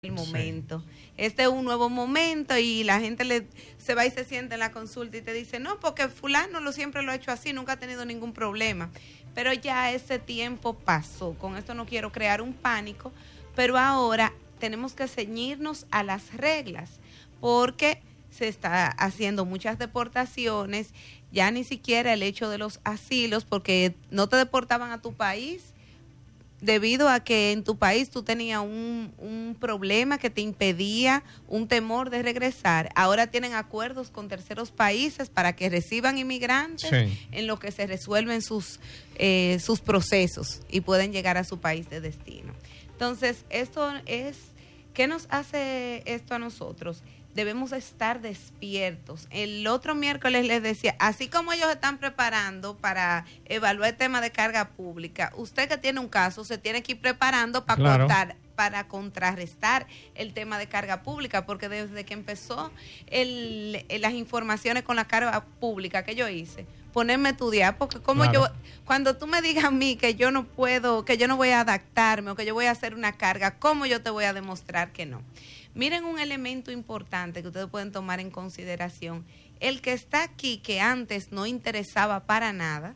el momento. Este es un nuevo momento y la gente se va y se sienta en la consulta y te dice, no, porque fulano siempre lo ha hecho así, nunca ha tenido ningún problema. Pero ya ese tiempo pasó. Con esto no quiero crear un pánico, pero ahora tenemos que ceñirnos a las reglas, porque se está haciendo muchas deportaciones, ya ni siquiera el hecho de los asilos, porque no te deportaban a tu país debido a que en tu país tú tenías un problema que te impedía, un temor de regresar. Ahora tienen acuerdos con terceros países para que reciban inmigrantes, sí, en lo que se resuelven sus procesos y pueden llegar a su país de destino. Entonces, ¿qué nos hace esto a nosotros? Debemos estar despiertos. El otro miércoles les decía, así como ellos están preparando para evaluar el tema de carga pública, usted que tiene un caso se tiene que ir preparando para para contrarrestar el tema de carga pública, porque desde que empezó las informaciones con la carga pública que yo hice, ponerme a estudiar, porque cuando tú me digas a mí que yo no puedo, que yo no voy a adaptarme o que yo voy a hacer una carga, ¿cómo yo te voy a demostrar que no? Miren un elemento importante que ustedes pueden tomar en consideración. El que está aquí, que antes no interesaba para nada,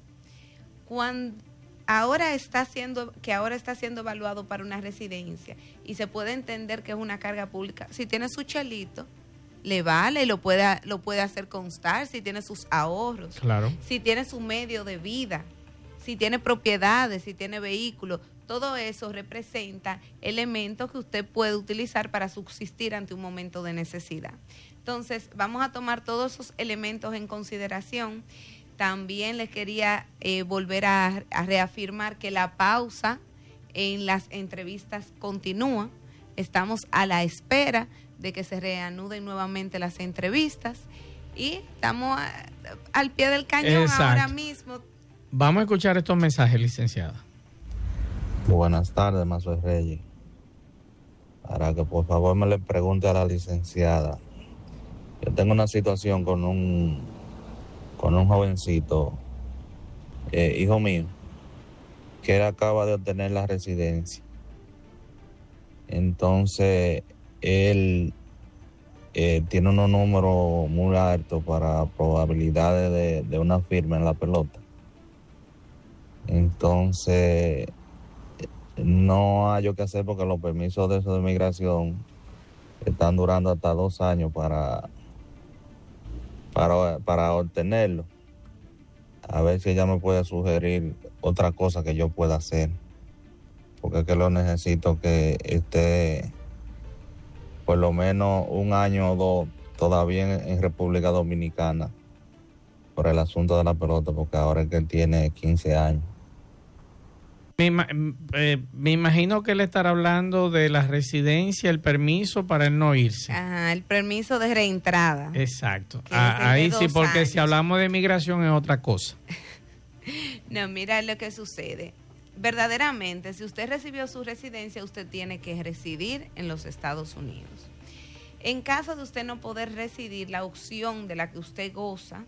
ahora está siendo evaluado para una residencia y se puede entender que es una carga pública. Si tiene su chelito, le vale y lo puede hacer constar, si tiene sus ahorros, claro, si tiene su medio de vida, si tiene propiedades, si tiene vehículos. Todo eso representa elementos que usted puede utilizar para subsistir ante un momento de necesidad. Entonces, vamos a tomar todos esos elementos en consideración. También les quería volver a reafirmar que la pausa en las entrevistas continúa. Estamos a la espera de que se reanuden nuevamente las entrevistas y estamos al pie del cañón. Exacto. Ahora mismo. Vamos a escuchar estos mensajes, licenciada. Buenas tardes, Mazoe Reyes. Para que por favor me le pregunte a la licenciada. Yo tengo una situación con un jovencito, hijo mío, que él acaba de obtener la residencia. Entonces, él tiene unos números muy altos para probabilidades de una firma en la pelota. Entonces, no hay yo qué hacer porque los permisos de migración están durando hasta 2 años para obtenerlo. A ver si ella me puede sugerir otra cosa que yo pueda hacer, porque es que lo necesito que esté por lo menos 1 año o 2 todavía en República Dominicana por el asunto de la pelota, porque ahora es que él tiene 15 años. Me imagino que él estará hablando de la residencia, el permiso para él no irse. Ajá, el permiso de reentrada. Exacto. Ahí sí, porque años. Si hablamos de migración es otra cosa. No, mira lo que sucede. Verdaderamente, si usted recibió su residencia, usted tiene que residir en los Estados Unidos. En caso de usted no poder residir, la opción de la que usted goza,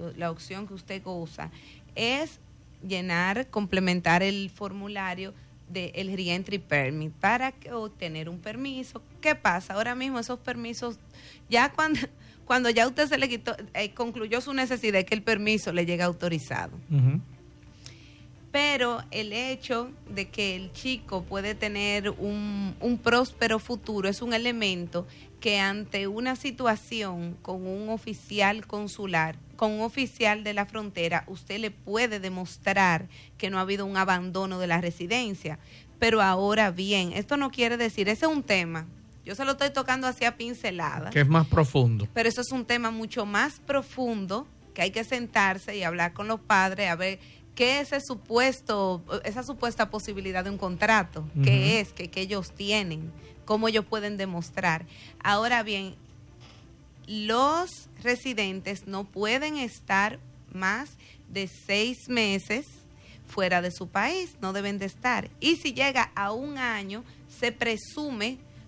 es complementar el formulario del Reentry Permit para obtener un permiso. ¿Qué pasa? Ahora mismo esos permisos, ya cuando ya usted se le quitó, concluyó su necesidad, que el permiso le llega autorizado. Uh-huh. Pero el hecho de que el chico puede tener un próspero futuro es un elemento que ante una situación con un oficial consular, con un oficial de la frontera, usted le puede demostrar que no ha habido un abandono de la residencia. Pero ahora bien, esto no quiere decir, ese es un tema, yo se lo estoy tocando así a pinceladas. Que es más profundo. Pero eso es un tema mucho más profundo, que hay que sentarse y hablar con los padres a ver qué es esa supuesta posibilidad de un contrato, uh-huh, qué es, que ellos tienen, cómo ellos pueden demostrar. Ahora bien, los residentes no pueden estar más de 6 meses fuera de su país, no deben de estar. Y si llega a 1 año, se presume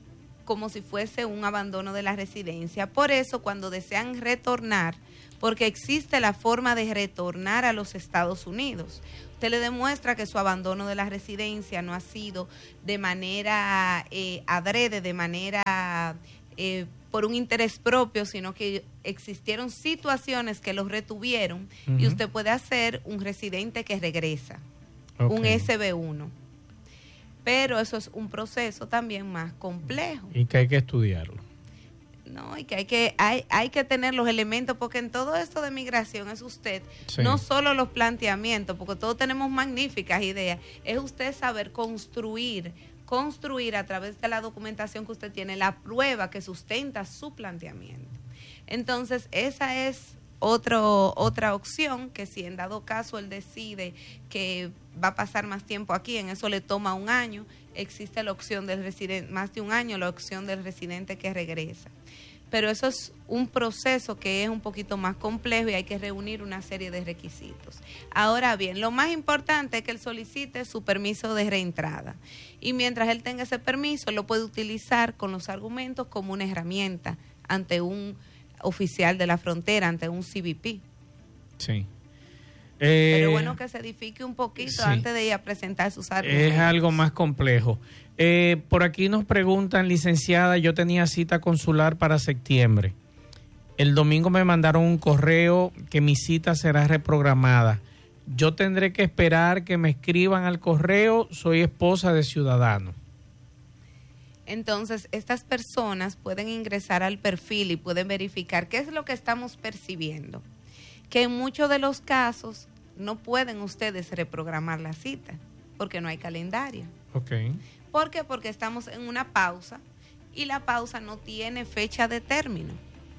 como si fuese un abandono de la residencia. Por eso, cuando desean retornar, porque existe la forma de retornar a los Estados Unidos, usted le demuestra que su abandono de la residencia no ha sido de manera adrede, de manera por un interés propio, sino que existieron situaciones que los retuvieron, y usted puede hacer un residente que regresa, un SB1. Pero eso es un proceso también más complejo. Y que hay que estudiarlo. No, y que hay que tener los elementos, porque en todo esto de migración es usted, no solo los planteamientos, porque todos tenemos magníficas ideas, es usted saber construir a través de la documentación que usted tiene, la prueba que sustenta su planteamiento. Entonces, esa es otra opción, que si en dado caso él decide que va a pasar más tiempo aquí, en eso le toma 1 año, existe la opción del residente, más de 1 año, la opción del residente que regresa. Pero eso es un proceso que es un poquito más complejo y hay que reunir una serie de requisitos. Ahora bien, lo más importante es que él solicite su permiso de reentrada. Y mientras él tenga ese permiso, lo puede utilizar con los argumentos como una herramienta ante un oficial de la frontera, ante un CBP. Sí. Pero bueno, que se edifique un poquito antes de ir a presentar sus argumentos. Es algo más complejo. Por aquí nos preguntan, licenciada, yo tenía cita consular para septiembre. El domingo me mandaron un correo que mi cita será reprogramada. Yo tendré que esperar que me escriban al correo, soy esposa de ciudadano. Entonces, estas personas pueden ingresar al perfil y pueden verificar qué es lo que estamos percibiendo. Que en muchos de los casos no pueden ustedes reprogramar la cita porque no hay calendario. Okay. ¿Por qué? Porque estamos en una pausa y la pausa no tiene fecha de término.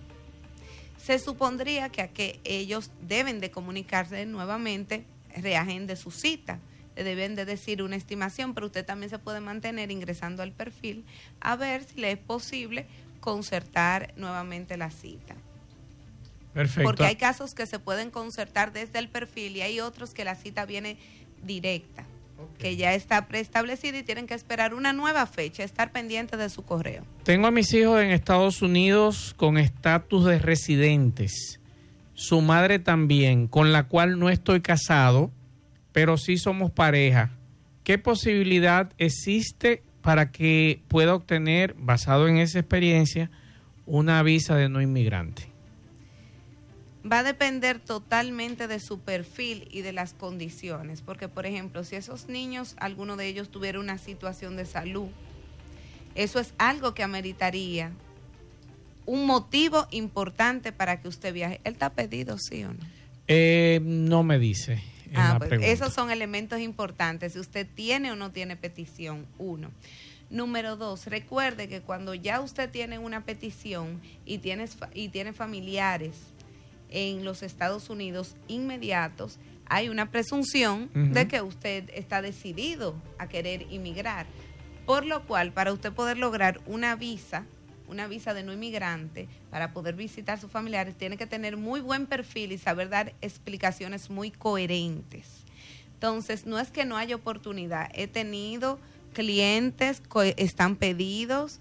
Se supondría que ellos deben de comunicarse nuevamente, reagende su cita, le deben de decir una estimación, pero usted también se puede mantener ingresando al perfil a ver si le es posible concertar nuevamente la cita. Perfecto. Porque hay casos que se pueden concertar desde el perfil y hay otros que la cita viene directa, que ya está preestablecida y tienen que esperar una nueva fecha, estar pendiente de su correo. Tengo a mis hijos en Estados Unidos con estatus de residentes, su madre también, con la cual no estoy casado, pero sí somos pareja. ¿Qué posibilidad existe para que pueda obtener, basado en esa experiencia, una visa de no inmigrante? Va a depender totalmente de su perfil y de las condiciones, porque por ejemplo, si esos niños, alguno de ellos tuviera una situación de salud, eso es algo que ameritaría un motivo importante para que usted viaje. ¿Él está pedido, sí o no? No me dice. Pues esos son elementos importantes, si usted tiene o no tiene petición, 1. Número 2, recuerde que cuando ya usted tiene una petición y tiene familiares en los Estados Unidos inmediatos, hay una presunción de que usted está decidido a querer inmigrar, por lo cual para usted poder lograr una visa de no inmigrante, para poder visitar a sus familiares, tiene que tener muy buen perfil y saber dar explicaciones muy coherentes. Entonces, no es que no haya oportunidad, he tenido clientes que están pedidos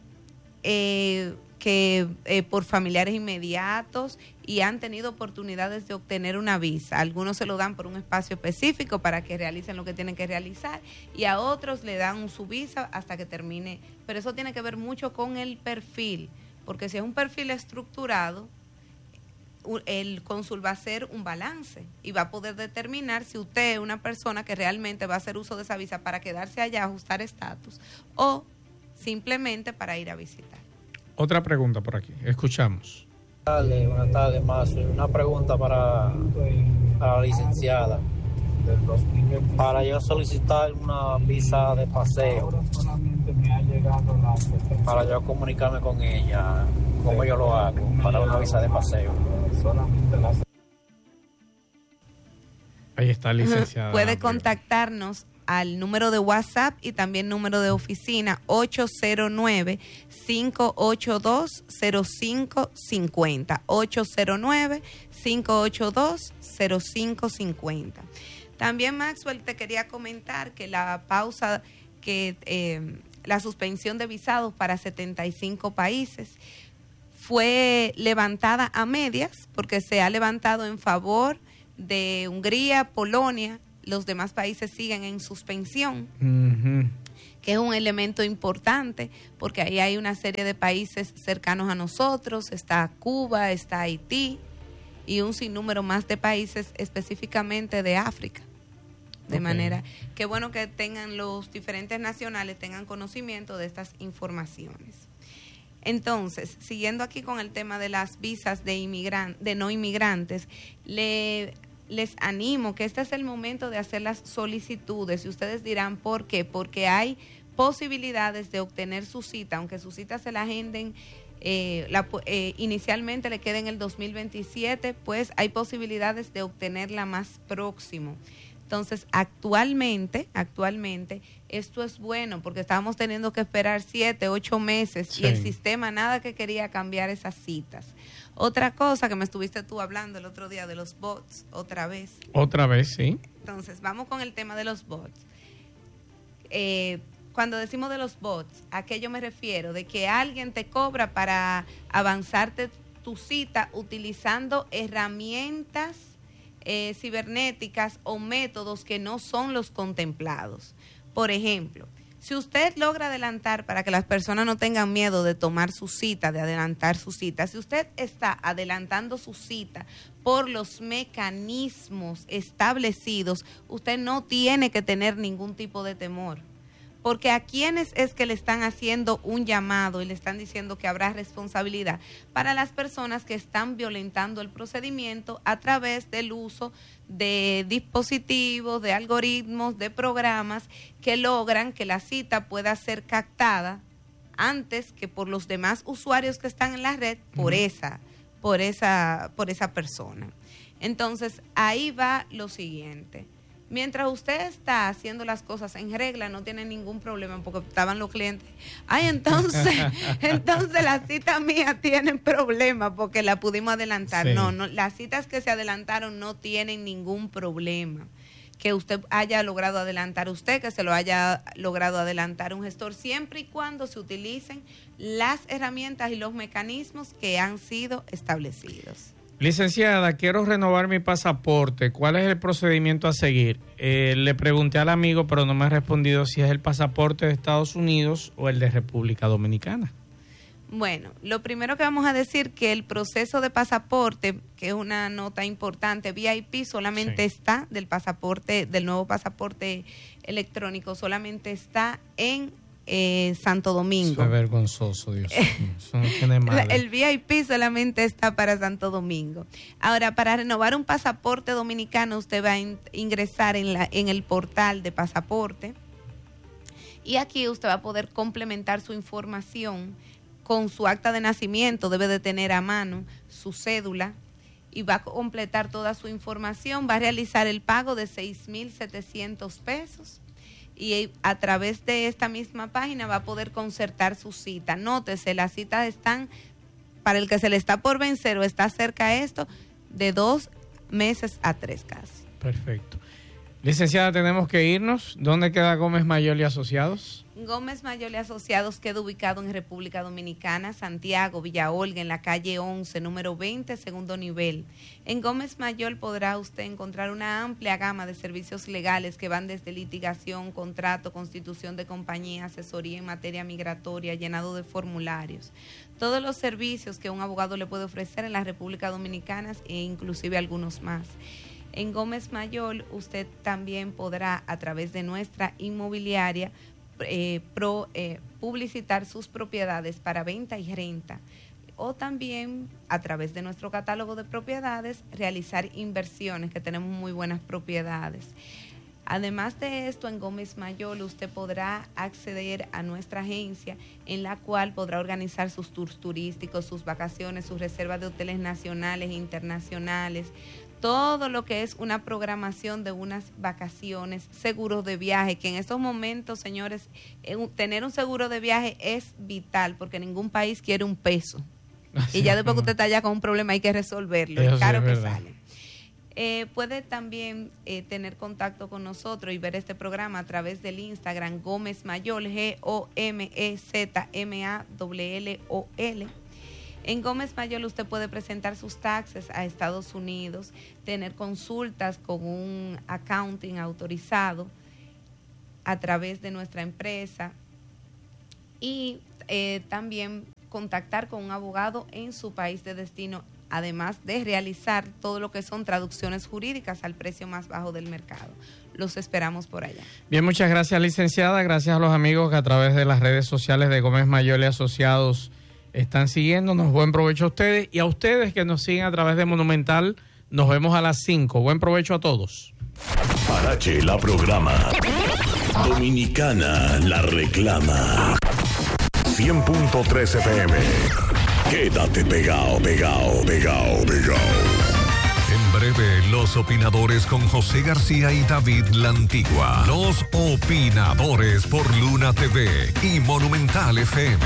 por familiares inmediatos y han tenido oportunidades de obtener una visa. Algunos se lo dan por un espacio específico para que realicen lo que tienen que realizar y a otros le dan su visa hasta que termine. Pero eso tiene que ver mucho con el perfil, porque si es un perfil estructurado, el cónsul va a hacer un balance y va a poder determinar si usted es una persona que realmente va a hacer uso de esa visa para quedarse allá, ajustar estatus, o simplemente para ir a visitar. Otra pregunta por aquí, escuchamos. Buenas tardes, Mazo. Una pregunta para la licenciada. Para yo solicitar una visa de paseo, para yo comunicarme con ella, ¿cómo yo lo hago para una visa de paseo? Ahí está, licenciada. Puede contactarnos al número de WhatsApp y también número de oficina 809-582-0550. 809-582-0550. También, Maxwell, te quería comentar que la pausa, que la suspensión de visados para 75 países. Fue levantada a medias porque se ha levantado en favor de Hungría, Polonia, los demás países siguen en suspensión, que es un elemento importante porque ahí hay una serie de países cercanos a nosotros, está Cuba, está Haití y un sinnúmero más de países específicamente de África. De manera que bueno que tengan los diferentes nacionales, tengan conocimiento de estas informaciones. Entonces, siguiendo aquí con el tema de las visas de no inmigrantes, les animo que este es el momento de hacer las solicitudes. Y ustedes dirán, ¿por qué? Porque hay posibilidades de obtener su cita, aunque su cita se la agenden, inicialmente le quede en el 2027, pues hay posibilidades de obtenerla más próximo. Entonces, actualmente, esto es bueno porque estábamos teniendo que esperar 7, 8 meses sí. Y el sistema nada que quería cambiar esas citas. Otra cosa que me estuviste tú hablando el otro día de los bots, otra vez. Otra vez, sí. Entonces, vamos con el tema de los bots. Cuando decimos de los bots, ¿a qué yo me refiero? De que alguien te cobra para avanzarte tu cita utilizando herramientas cibernéticas o métodos que no son los contemplados. Por ejemplo, si usted logra adelantar, para que las personas no tengan miedo de tomar su cita, de adelantar su cita, si usted está adelantando su cita por los mecanismos establecidos, usted no tiene que tener ningún tipo de temor. Porque a quienes es que le están haciendo un llamado y le están diciendo que habrá responsabilidad para las personas que están violentando el procedimiento a través del uso de dispositivos, de algoritmos, de programas que logran que la cita pueda ser captada antes que por los demás usuarios que están en la red por esa persona. Entonces, ahí va lo siguiente. Mientras usted está haciendo las cosas en regla, no tiene ningún problema, porque estaban los clientes. Ay, entonces las citas mías tienen problemas porque la pudimos adelantar. Sí. No, las citas que se adelantaron no tienen ningún problema. Que usted haya logrado adelantar usted, que se lo haya logrado adelantar un gestor, siempre y cuando se utilicen las herramientas y los mecanismos que han sido establecidos. Licenciada, quiero renovar mi pasaporte. ¿Cuál es el procedimiento a seguir? Le pregunté al amigo, pero no me ha respondido si es el pasaporte de Estados Unidos o el de República Dominicana. Bueno, lo primero que vamos a decir que el proceso de pasaporte, que es una nota importante, VIP solamente está del nuevo pasaporte electrónico, solamente está en Santo Domingo. Eso es vergonzoso, Dios mío. Eso no tiene madre. El VIP solamente está para Santo Domingo. Ahora, para renovar un pasaporte dominicano, usted va a ingresar en el portal de pasaporte y aquí usted va a poder complementar su información con su acta de nacimiento. Debe de tener a mano su cédula y va a completar toda su información. Va a realizar el pago de 6,700 pesos. Y a través de esta misma página va a poder concertar su cita. Nótese, las citas están, para el que se le está por vencer o está cerca a esto, de 2 meses a 3 casi. Perfecto. Licenciada, tenemos que irnos. ¿Dónde queda Gómez Mayol y Asociados? Gómez Mayol y Asociados queda ubicado en República Dominicana, Santiago, Villa Olga, en la calle 11, número 20, segundo nivel. En Gómez Mayol podrá usted encontrar una amplia gama de servicios legales que van desde litigación, contrato, constitución de compañía, asesoría en materia migratoria, llenado de formularios. Todos los servicios que un abogado le puede ofrecer en la República Dominicana e inclusive algunos más. En Gómez Mayol usted también podrá, a través de nuestra inmobiliaria, publicitar sus propiedades para venta y renta, o también a través de nuestro catálogo de propiedades realizar inversiones, que tenemos muy buenas propiedades. Además de esto, en Gómez Mayol usted podrá acceder a nuestra agencia, en la cual podrá organizar sus tours turísticos, sus vacaciones, sus reservas de hoteles nacionales e internacionales, todo lo que es una programación de unas vacaciones, seguros de viaje, que en estos momentos, señores, tener un seguro de viaje es vital, porque ningún país quiere un peso. Y ya después que usted está allá con un problema hay que resolverlo, es caro que sale. Puede también tener contacto con nosotros y ver este programa a través del Instagram Gómez Mayol, GOMEZMALLOL. En Gómez Mayol usted puede presentar sus taxes a Estados Unidos, tener consultas con un accounting autorizado a través de nuestra empresa y también contactar con un abogado en su país de destino, además de realizar todo lo que son traducciones jurídicas al precio más bajo del mercado. Los esperamos por allá. Bien, muchas gracias, licenciada. Gracias a los amigos que a través de las redes sociales de Gómez Mayol y Asociados están siguiéndonos. Buen provecho a ustedes y a ustedes que nos siguen a través de Monumental. Nos vemos a las 5. Buen provecho a todos. Parache la programa. Dominicana la reclama. 100.3 FM. Quédate pegado. En breve, los opinadores con José García y David La Antigua. Los opinadores por Luna TV y Monumental FM.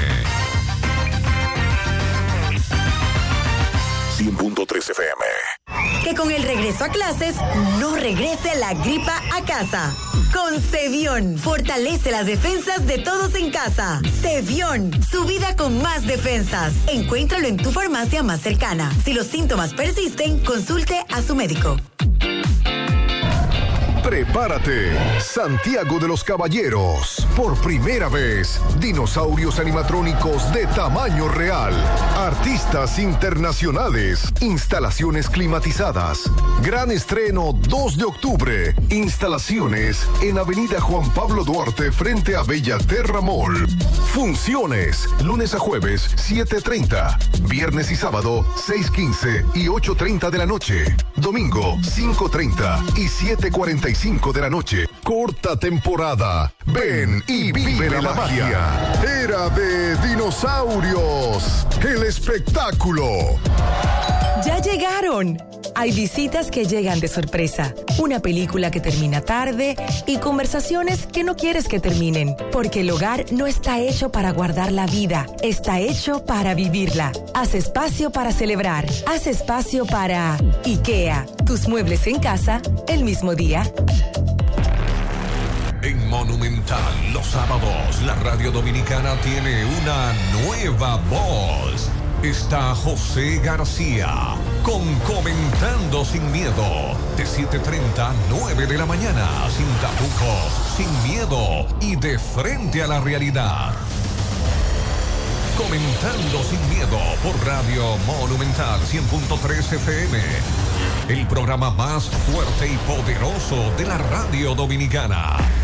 100.3 FM. Que con el regreso a clases no regrese la gripa a casa. Con Cevión, fortalece las defensas de todos en casa. Cevión, su vida con más defensas. Encuéntralo en tu farmacia más cercana. Si los síntomas persisten, consulte a su médico. Prepárate, Santiago de los Caballeros. Por primera vez, dinosaurios animatrónicos de tamaño real, artistas internacionales, instalaciones climatizadas. Gran estreno 2 de octubre. Instalaciones en Avenida Juan Pablo Duarte frente a Bellaterra Mall. Funciones, lunes a jueves 7:30, viernes y sábado 6:15 y 8:30 de la noche. Domingo 5:30 y 7:45 de la noche. Corta temporada. Ven y vive la magia. Era de dinosaurios. El espectáculo. Ya llegaron. Hay visitas que llegan de sorpresa, una película que termina tarde y conversaciones que no quieres que terminen, porque el hogar no está hecho para guardar la vida, está hecho para vivirla. Haz espacio para celebrar, haz espacio para IKEA, tus muebles en casa el mismo día. En Monumental, los sábados, la radio dominicana tiene una nueva voz. Está José García con Comentando Sin Miedo, de 7:30 a 9 de la mañana, sin tapujos, sin miedo y de frente a la realidad. Comentando Sin Miedo por Radio Monumental 100.3 FM. El programa más fuerte y poderoso de la radio dominicana.